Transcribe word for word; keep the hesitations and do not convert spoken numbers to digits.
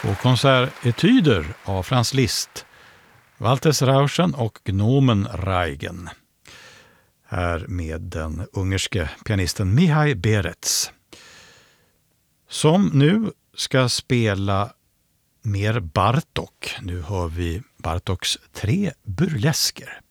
Två konsertetyder av Franz Liszt, Walters Rauschen och Gnomen Reigen. Här med den ungerske pianisten Mihai Berets, som nu ska spela mer Bartók. Nu hör vi Bartóks tre burlesker.